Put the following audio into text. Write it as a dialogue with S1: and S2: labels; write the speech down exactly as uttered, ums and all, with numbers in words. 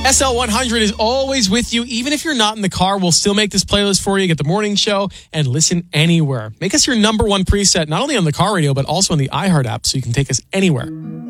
S1: S L one hundred is always with you. Even if you're not in the car, we'll still make this playlist for you. Get the morning show and listen anywhere. Make us your number one preset, not only on the car radio, but also on the iHeart app, so you can take us anywhere.